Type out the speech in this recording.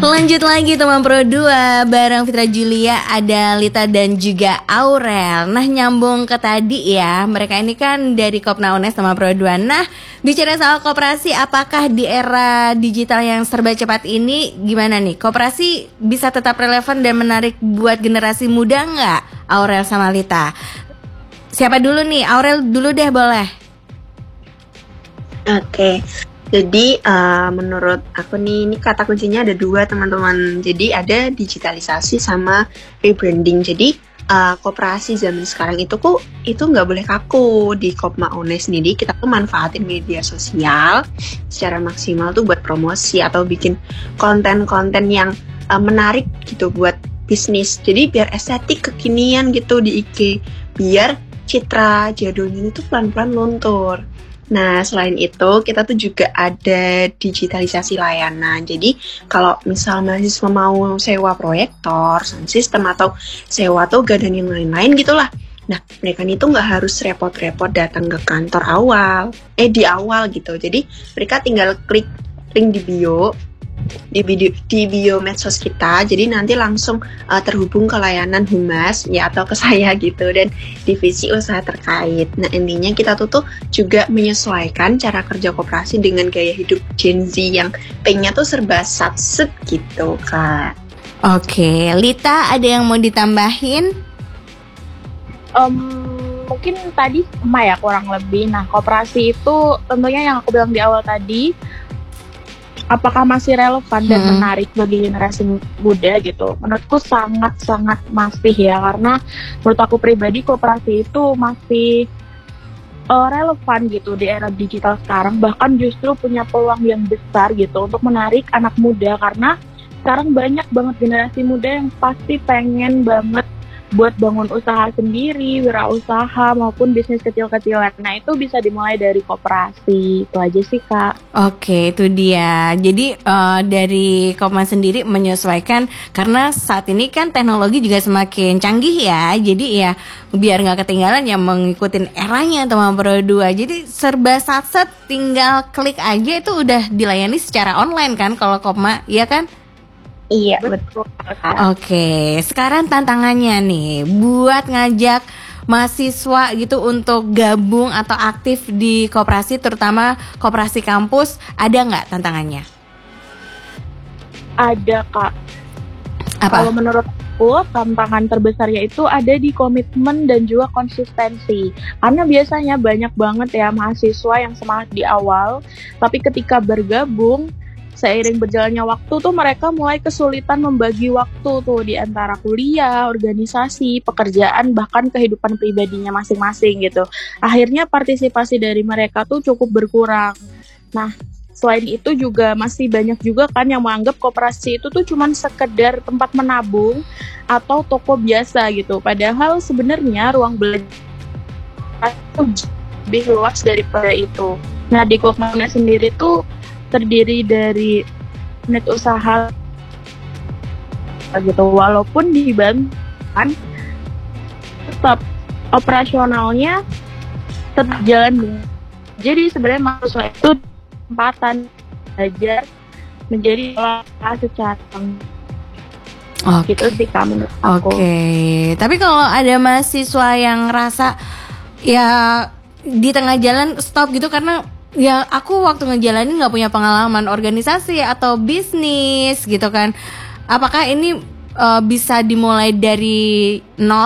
Lanjut lagi teman Pro 2 bareng Fitra Julia, ada Lita dan juga Aurel. Nah, nyambung ke tadi ya, mereka ini kan dari Kopna UNES teman Pro 2. Nah, bicara soal koperasi, apakah di era digital yang serba cepat ini gimana nih? Koperasi bisa tetap relevan dan menarik buat generasi muda nggak? Aurel sama Lita. Siapa dulu nih? Aurel dulu deh boleh. Oke. Jadi menurut aku nih, ini kata kuncinya ada dua teman-teman. Jadi ada digitalisasi sama rebranding. Jadi koperasi zaman sekarang itu nggak boleh kaku. Di Kopma UNES sendiri kita tuh manfaatin media sosial secara maksimal tuh buat promosi atau bikin konten-konten yang menarik gitu buat bisnis. Jadi biar estetik kekinian gitu di IG, biar citra jadulnya itu pelan-pelan luntur. Nah, selain itu, kita tuh juga ada digitalisasi layanan. Jadi, kalau misal mahasiswa mau sewa proyektor, sound system, atau sewa toga dan yang lain-lain gitulah. Nah, mereka ini tuh nggak harus repot-repot datang ke kantor di awal gitu. Jadi, mereka tinggal klik link di bio medsos kita, jadi nanti langsung terhubung ke layanan humas ya atau ke saya gitu dan divisi usaha terkait. Nah, intinya kita tuh juga menyesuaikan cara kerja koperasi dengan gaya hidup Gen Z yang pengennya tuh serba satset gitu, Kak. Oke, Lita ada yang mau ditambahin? Mungkin tadi sama ya kurang lebih. Nah, koperasi itu tentunya yang aku bilang di awal tadi, apakah masih relevan dan menarik bagi generasi muda gitu? Menurutku sangat-sangat masih ya, karena menurut aku pribadi koperasi itu masih relevan gitu di era digital sekarang, bahkan justru punya peluang yang besar gitu untuk menarik anak muda, karena sekarang banyak banget generasi muda yang pasti pengen banget buat bangun usaha sendiri, wirausaha maupun bisnis kecil-kecilan. Nah, itu bisa dimulai dari koperasi. Itu aja sih, Kak. Oke, itu dia. Jadi dari Kopma sendiri menyesuaikan, karena saat ini kan teknologi juga semakin canggih ya. Jadi ya biar nggak ketinggalan ya mengikutin eranya teman Pro 2. Jadi serba satset, tinggal klik aja itu udah dilayani secara online kan kalau Kopma, iya kan? Iya, betul. Oke, sekarang tantangannya nih buat ngajak mahasiswa gitu untuk gabung atau aktif di koperasi, terutama koperasi kampus, ada nggak tantangannya? Ada, Kak. Apa? Kalau menurut aku tantangan terbesarnya itu ada di komitmen dan juga konsistensi. Karena biasanya banyak banget ya mahasiswa yang semangat di awal, tapi ketika bergabung seiring berjalannya waktu tuh mereka mulai kesulitan membagi waktu tuh di antara kuliah, organisasi, pekerjaan, bahkan kehidupan pribadinya masing-masing gitu. Akhirnya partisipasi dari mereka tuh cukup berkurang. Nah, selain itu juga masih banyak juga kan yang menganggap koperasi itu tuh cuman sekedar tempat menabung atau toko biasa gitu. Padahal sebenarnya ruang belajar itu lebih luas daripada itu. Nah, di Kopma sendiri tuh terdiri dari unit usaha gitu, walaupun dibantukan tetap operasionalnya tetap jalan. Jadi sebenarnya mahasiswa itu kesempatan belajar menjadi secara gitu sih kamu. Oke. Tapi kalau ada mahasiswa yang ngerasa ya di tengah jalan stop gitu karena ya aku waktu ngejalanin nggak punya pengalaman organisasi atau bisnis gitu kan. Apakah ini bisa dimulai dari nol